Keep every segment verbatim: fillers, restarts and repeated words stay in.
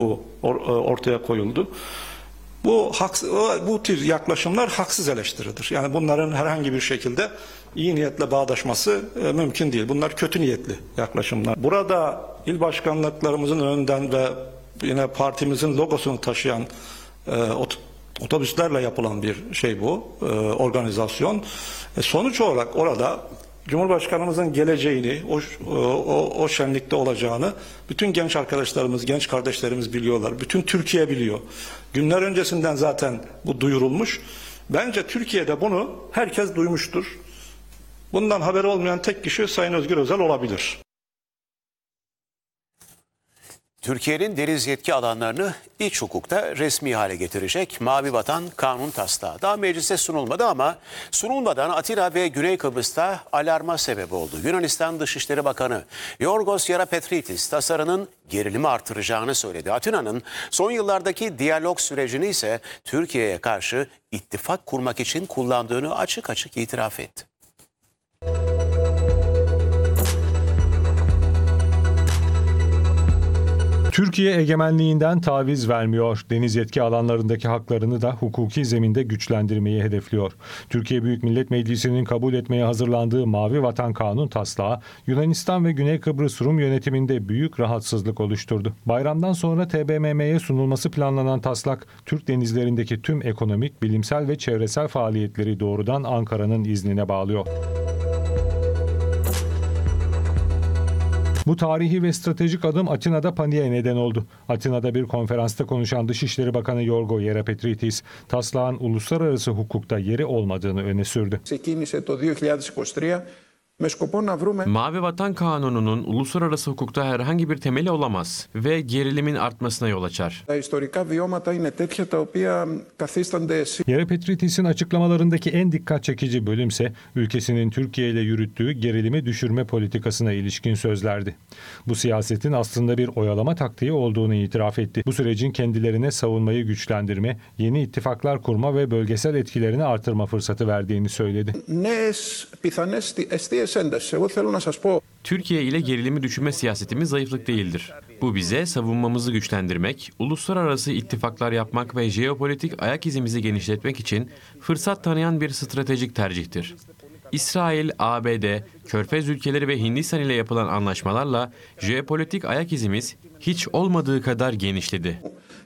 ortaya koyuldu. Bu haks bu tür yaklaşımlar haksız eleştiridir. Yani bunların herhangi bir şekilde iyi niyetle bağdaşması e, mümkün değil. Bunlar kötü niyetli yaklaşımlar. Burada il başkanlıklarımızın önünden ve yine partimizin logosunu taşıyan e, ot otobüslerle yapılan bir şey bu, e, organizasyon. E, sonuç olarak orada Cumhurbaşkanımızın geleceğini, o, o, o şenlikte olacağını bütün genç arkadaşlarımız, genç kardeşlerimiz biliyorlar. Bütün Türkiye biliyor. Günler öncesinden zaten bu duyurulmuş. Bence Türkiye'de bunu herkes duymuştur. Bundan haberi olmayan tek kişi Sayın Özgür Özel olabilir. Türkiye'nin deniz yetki alanlarını iç hukukta resmi hale getirecek Mavi Vatan Kanun taslağı daha meclise sunulmadı ama sunulmadan Atina ve Güney Kıbrıs'ta alarma sebep oldu. Yunanistan Dışişleri Bakanı Yorgos Yerapetritis tasarının gerilimi artıracağını söyledi. Atina'nın son yıllardaki diyalog sürecini ise Türkiye'ye karşı ittifak kurmak için kullandığını açık açık itiraf etti. Türkiye egemenliğinden taviz vermiyor. Deniz yetki alanlarındaki haklarını da hukuki zeminde güçlendirmeyi hedefliyor. Türkiye Büyük Millet Meclisi'nin kabul etmeye hazırlandığı Mavi Vatan Kanun taslağı Yunanistan ve Güney Kıbrıs Rum yönetiminde büyük rahatsızlık oluşturdu. Bayramdan sonra T B M M'ye sunulması planlanan taslak, Türk denizlerindeki tüm ekonomik, bilimsel ve çevresel faaliyetleri doğrudan Ankara'nın iznine bağlıyor. Bu tarihi ve stratejik adım Atina'da paniğe neden oldu. Atina'da bir konferansta konuşan Dışişleri Bakanı Yorgos Yerapetritis, taslağın uluslararası hukukta yeri olmadığını öne sürdü. Mavi Vatan Kanunu'nun uluslararası hukukta herhangi bir temeli olamaz ve gerilimin artmasına yol açar. Yerapetritis'in açıklamalarındaki en dikkat çekici bölümse ülkesinin Türkiye ile yürüttüğü gerilimi düşürme politikasına ilişkin sözlerdi. Bu siyasetin aslında bir oyalama taktiği olduğunu itiraf etti. Bu sürecin kendilerine savunmayı güçlendirme, yeni ittifaklar kurma ve bölgesel etkilerini artırma fırsatı verdiğini söyledi. Türkiye ile gerilimi düşürme siyasetimiz zayıflık değildir. Bu bize savunmamızı güçlendirmek, uluslararası ittifaklar yapmak ve jeopolitik ayak izimizi genişletmek için fırsat tanıyan bir stratejik tercihtir. İsrail, A B D, Körfez ülkeleri ve Hindistan ile yapılan anlaşmalarla jeopolitik ayak izimiz hiç olmadığı kadar genişledi.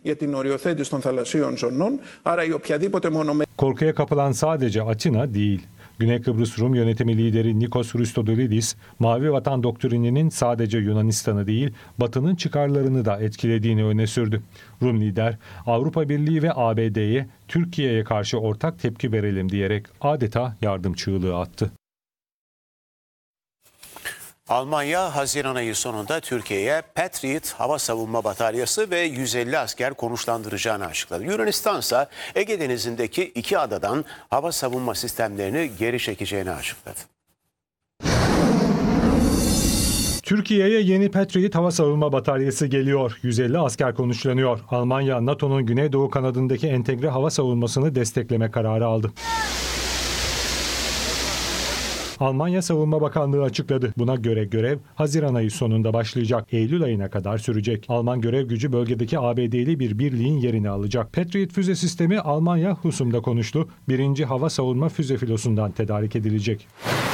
Korkuya kapılan sadece Atina değil. Güney Kıbrıs Rum yönetimi lideri Nikos Christodoulidis, Mavi Vatan doktrininin sadece Yunanistan'ı değil, Batı'nın çıkarlarını da etkilediğini öne sürdü. Rum lider, Avrupa Birliği ve A B D'ye Türkiye'ye karşı ortak tepki verelim diyerek adeta yardım çığlığı attı. Almanya, Haziran ayı sonunda Türkiye'ye Patriot hava savunma bataryası ve yüz elli asker konuşlandıracağını açıkladı. Yunanistan ise Ege Denizi'ndeki iki adadan hava savunma sistemlerini geri çekeceğini açıkladı. Türkiye'ye yeni Patriot hava savunma bataryası geliyor. yüz elli asker konuşlanıyor. Almanya, NATO'nun Güneydoğu kanadındaki entegre hava savunmasını destekleme kararı aldı. Almanya Savunma Bakanlığı açıkladı. Buna göre görev Haziran ayı sonunda başlayacak. Eylül ayına kadar sürecek. Alman görev gücü bölgedeki A B D'li bir birliğin yerini alacak. Patriot füze sistemi Almanya Husum'da konuştu. Birinci hava savunma füze filosundan tedarik edilecek.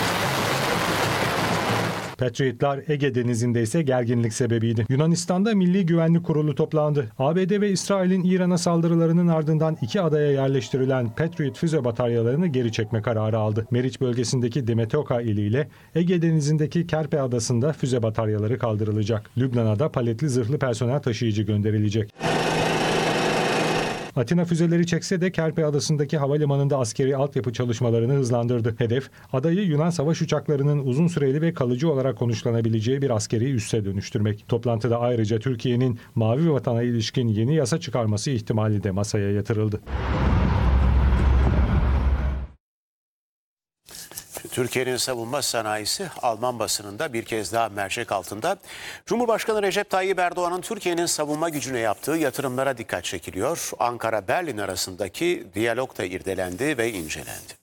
Patriotlar Ege Denizi'nde ise gerginlik sebebiydi. Yunanistan'da Milli Güvenlik Kurulu toplandı. A B D ve İsrail'in İran'a saldırılarının ardından iki adaya yerleştirilen Patriot füze bataryalarını geri çekme kararı aldı. Meriç bölgesindeki Dimetoka iliyle Ege Denizi'ndeki Kerpe Adası'nda füze bataryaları kaldırılacak. Lübnan'a da paletli zırhlı personel taşıyıcı gönderilecek. Atina füzeleri çekse de Kerpe Adası'ndaki havalimanında askeri altyapı çalışmalarını hızlandırdı. Hedef, adayı Yunan savaş uçaklarının uzun süreli ve kalıcı olarak konuşlanabileceği bir askeri üsse dönüştürmek. Toplantıda ayrıca Türkiye'nin Mavi Vatan'a ilişkin yeni yasa çıkarması ihtimali de masaya yatırıldı. Türkiye'nin savunma sanayisi Alman basınında bir kez daha mercek altında. Cumhurbaşkanı Recep Tayyip Erdoğan'ın Türkiye'nin savunma gücüne yaptığı yatırımlara dikkat çekiliyor. Ankara-Berlin arasındaki diyalog da irdelendi ve incelendi.